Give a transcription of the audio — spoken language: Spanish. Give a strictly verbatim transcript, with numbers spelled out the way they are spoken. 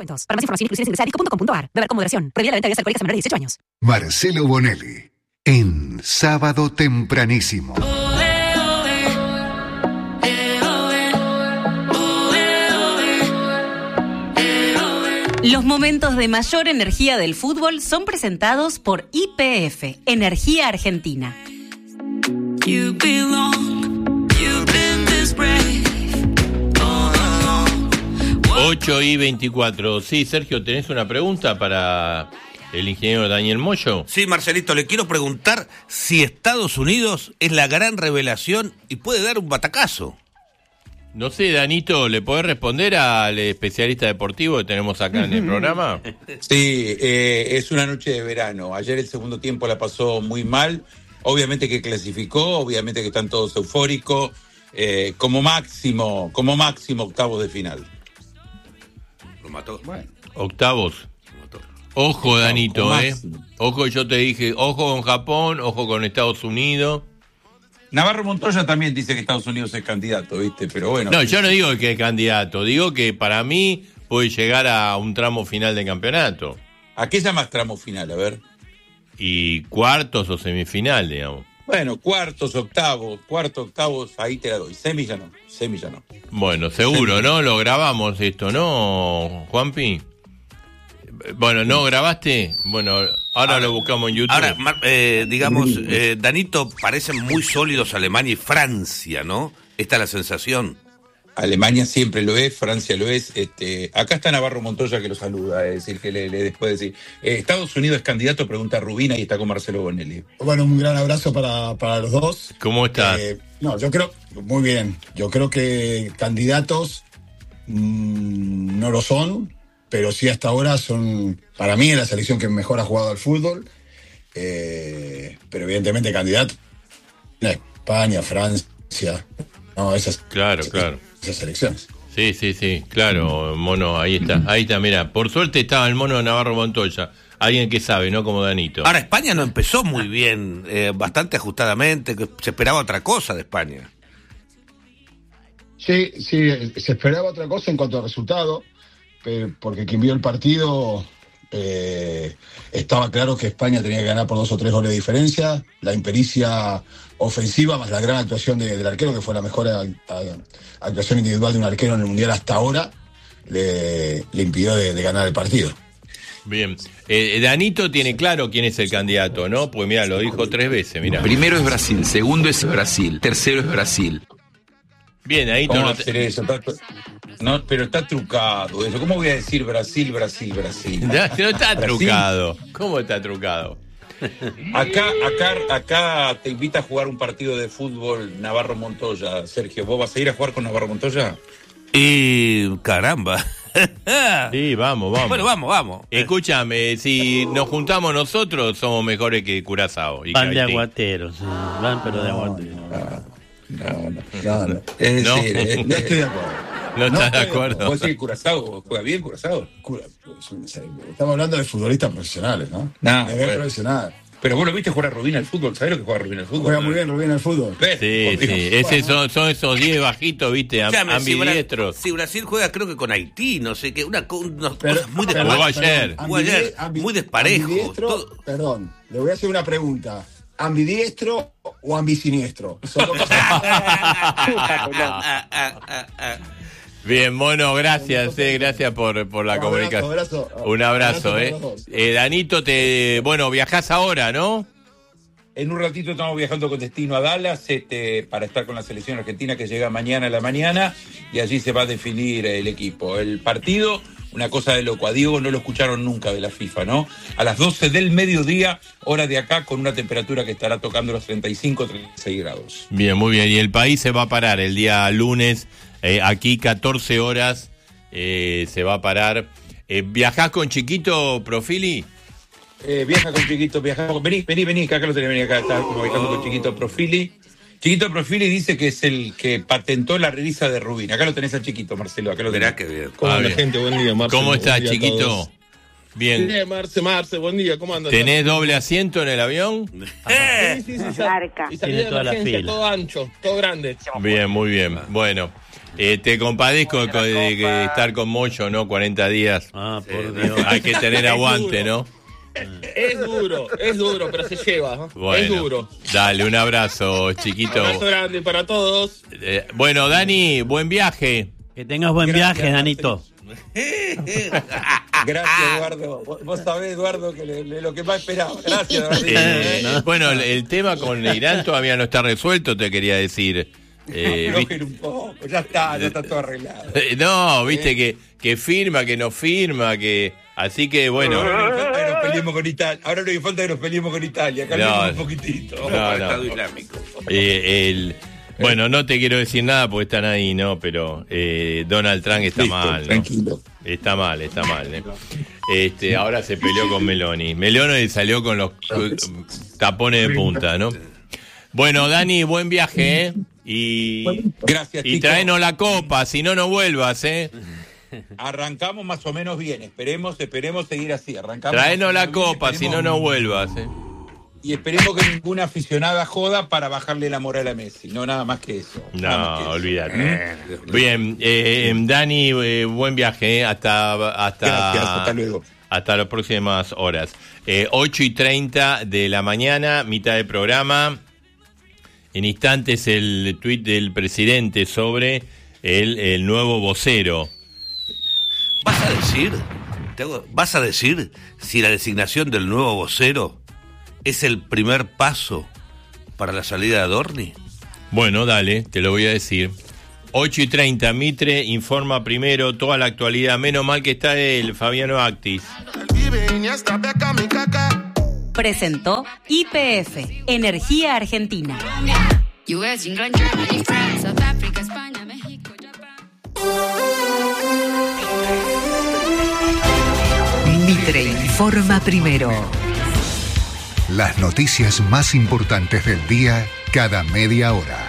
descuentos. Para más información, inclusiones ingresa a disco punto com punto ar. Beber con moderación. Prohibida la venta de bebidas alcohólicas a menores de dieciocho años. Marcelo Bonelli, en Sábado Tempranísimo. Los momentos de mayor energía del fútbol son presentados por Y P F, Energía Argentina. You belong, you've been this brave, all along. ocho y veinticuatro. Sí, Sergio, ¿tenés una pregunta para el ingeniero Daniel Moyo? Sí, Marcelito, le quiero preguntar si Estados Unidos es la gran revelación y puede dar un batacazo. No sé, Danito, ¿le podés responder al especialista deportivo que tenemos acá en el programa? Sí, eh, es una noche de verano. Ayer el segundo tiempo la pasó muy mal. Obviamente que clasificó, obviamente que están todos eufóricos. Eh, como máximo, como máximo octavos de final. Lo mató. Bueno. Octavos. Lo mató. Ojo, Octavo, Danito, eh. máximo. Ojo, yo te dije, ojo con Japón, ojo con Estados Unidos. Navarro Montoya también dice que Estados Unidos es candidato, ¿viste? Pero bueno. No, yo no digo que es candidato, digo que para mí puede llegar a un tramo final de campeonato. ¿A qué llamas tramo final? A ver. Y cuartos o semifinal, digamos. Bueno, cuartos, octavos, cuartos, octavos, ahí te la doy. Semi ya no, semi ya no. Bueno, seguro, ¿no? Lo grabamos esto, ¿no, Juanpi? Bueno, ¿no grabaste? Bueno, ahora, ahora lo buscamos en YouTube. Ahora, eh, digamos, eh, Danito, parecen muy sólidos Alemania y Francia, ¿no? Esta es la sensación. Alemania siempre lo es, Francia lo es. Este, acá está Navarro Montoya que lo saluda, es decir, que le, le después decir. Eh, Estados Unidos es candidato, pregunta Rubina y está con Marcelo Bonelli. Bueno, un gran abrazo para, para los dos. ¿Cómo estás? Eh, no, yo creo, muy bien. Yo creo que candidatos mmm, no lo son, pero sí hasta ahora son, para mí, la selección que mejor ha jugado al fútbol. Eh, pero evidentemente candidato. España, Francia. No, esas. Claro, esas, claro. Esas selecciones. Sí, sí, sí, claro, mono, ahí está, ahí está, mira, por suerte estaba el mono de Navarro Montoya, alguien que sabe, ¿no? Como Danito. Ahora, España no empezó muy bien, eh, bastante ajustadamente, que se esperaba otra cosa de España. Sí, sí, se esperaba otra cosa en cuanto a resultado, porque quien vio el partido eh, estaba claro que España tenía que ganar por dos o tres goles de diferencia, la impericia ofensiva más la gran actuación de, del arquero, que fue la mejor a, a, actuación individual de un arquero en el Mundial hasta ahora, le, le impidió de, de ganar el partido. Bien, eh, Danito tiene claro quién es el candidato, ¿no? Pues mira, lo dijo tres veces, mira. Primero es Brasil, segundo es Brasil, tercero es Brasil. Bien, ahí ¿Cómo no hacer te... eso? Está, no, pero está trucado eso. ¿Cómo voy a decir Brasil, Brasil, Brasil? No, no está Brasil. trucado. ¿Cómo está trucado? Acá, acá, acá te invita a jugar un partido de fútbol Navarro Montoya. Sergio, ¿vos vas a ir a jugar con Navarro Montoya? Y caramba. Sí, vamos, vamos. Bueno, vamos, vamos. Escúchame, si nos juntamos nosotros, somos mejores que Curazao. Y Van de Haití. aguateros, sí. Van pero de aguateros. No, no, no. no. Es No. decir, eh, No estoy de acuerdo. ¿No estás de ¿Vos acuerdo? decís que Curazao juega bien, Curazao? Cura, estamos hablando de futbolistas profesionales, ¿no? No, de bueno. profesional. Pero vos lo viste jugar a Rubín al fútbol, ¿sabés lo que juega Rubín al fútbol? Juega muy bien Rubén al fútbol. ¿Ves? Sí, Por Dios. sí. Ese son, son esos diez bajitos, viste, am- Escúchame, si, Bra- ambidiestros. si Brasil juega creo que con Haití, no sé qué, una, co- unas Pero- cosas muy pero- Jugó desparejos. ayer. Jugó ayer, Ambidie- muy desparejo. ambidiestro, todo. Perdón, le voy a hacer una pregunta. ¿Ambidiestro o ambisiniestro? Son dos cosas. Ah, ah, ah, ah. Bien, mono, gracias, eh, gracias por, por la Un comunicación. abrazo, abrazo. Un abrazo, Abrazo eh. para los dos. eh. Danito, te, bueno, viajás ahora, ¿no? En un ratito estamos viajando con destino a Dallas este, para estar con la selección argentina que llega mañana a la mañana y allí se va a definir el equipo. El partido, una cosa de loco, a Diego no lo escucharon nunca de la FIFA, ¿no? A las doce del mediodía, hora de acá, con una temperatura que estará tocando los treinta y cinco, treinta y seis grados. Bien, muy bien. Y el país se va a parar el día lunes, eh, aquí catorce horas, eh, se va a parar. Eh, ¿Viajás con Chiquito, Profili? Eh, viaja con Chiquito, viaja con... Vení, vení, vení, acá lo tenés, vení acá, está como viajando con Chiquito Profili. Chiquito Profili dice que es el que patentó la risa de Rubín. Acá lo tenés a Chiquito, Marcelo, acá lo tenés. Mirá qué bien. ¿Cómo Ah, anda, bien. gente? Buen día, Marce. ¿Cómo Buen estás, día a Chiquito? todos. Bien. Bien, Marce, Marce, buen día. ¿Cómo andas? ¿Tenés doble asiento en el avión? Sí, sí, sí. sal- Y salí Tiene de toda la emergencia, fila. todo ancho, todo grande. Bien, muy bien. Bueno, Eh, te compadezco de, de, de estar con Moyo, ¿no? cuarenta días. Ah, por Dios. Hay que tener aguante, ¿no? Es duro, es duro, pero se lleva. ¿no? Bueno, es duro. Dale, un abrazo, chiquito. Un abrazo grande para todos. Eh, bueno, Dani, buen viaje. Que tengas buen Gracias, viaje, Danito. Gracias, Eduardo. Vos, vos sabés, Eduardo, que le, le- lo que más esperaba. Gracias, Eduardo. Eh, bueno, el, el tema con Irán todavía no está resuelto, te quería decir. Eh, vi- Aflojen un poco, ya está, ya está todo arreglado. eh, no, viste que, que firma, que no firma, que... Así que, bueno... Ahora no hay falta que nos peleemos con Italia. Ahora no hay falta que nos peleemos con Italia. Cambiemos No, un poquitito. no, no. Estado islámico. Eh, el, bueno, no te quiero decir nada porque están ahí, ¿no? Pero eh, Donald Trump está Listo, mal, ¿no? tranquilo. Está mal, está mal. ¿eh? Este, ahora se peleó con Meloni. Meloni salió con los eh, tapones de punta, ¿no? Bueno, Dani, buen viaje, ¿eh? Y, Gracias, y chicos. traenos la copa, si no, no vuelvas, ¿eh? Arrancamos más o menos bien. Esperemos, esperemos seguir así. Arrancamos Traenos más o la menos bien, copa, si no, esperemos- no vuelvas, ¿eh? Y esperemos que ninguna aficionada joda para bajarle la moral a Messi. No, nada más que eso. Nada más que No, eso. olvídate. Bien, eh, Dani, eh, buen viaje, ¿eh? Hasta, hasta, Gracias, hasta luego. Hasta las próximas horas. Eh, ocho y treinta de la mañana, mitad de programa. En instantes el tuit del presidente sobre el, el nuevo vocero. ¿Vas a decir, te hago- vas a decir si la designación del nuevo vocero es el primer paso para la salida de Adorni? Bueno, dale, te lo voy a decir. ocho y treinta, Mitre informa primero toda la actualidad. Menos mal que está el Fabiano Actis. Presentó Y P F, Energía Argentina. U S, England, Germany, France, South Africa, España, México, Japón. Mitre informa primero. Las noticias más importantes del día cada media hora.